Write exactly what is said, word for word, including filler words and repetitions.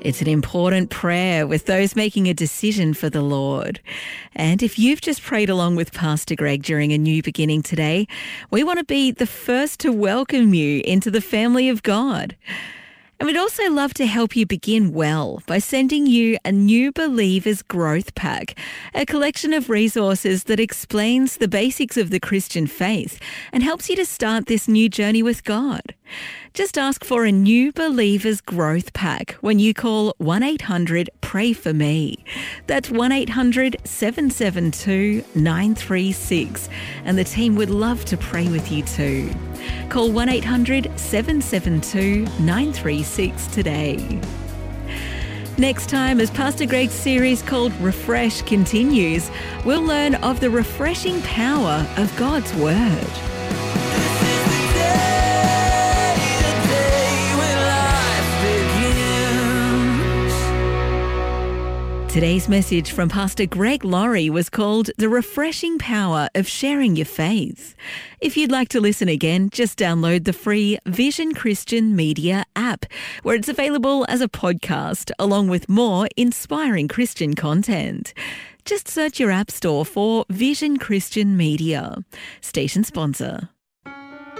It's an important prayer with those making a decision for the Lord. And if you've just prayed along with Pastor Greg during a new beginning today, we want to be the first to welcome you into the family of God. And we'd also love to help you begin well by sending you a New Believers Growth Pack, a collection of resources that explains the basics of the Christian faith and helps you to start this new journey with God. Just ask for a New Believers Growth Pack when you call one eight hundred pray for me. That's one eight hundred seven seven two nine three six, and the team would love to pray with you too. Call one eight hundred seven seven two nine three six today. Next time, as Pastor Greg's series called Refresh continues, we'll learn of the refreshing power of God's Word. Today's message from Pastor Greg Laurie was called The Refreshing Power of Sharing Your Faith. If you'd like to listen again, just download the free Vision Christian Media app, where it's available as a podcast, along with more inspiring Christian content. Just search your app store for Vision Christian Media. Station sponsor.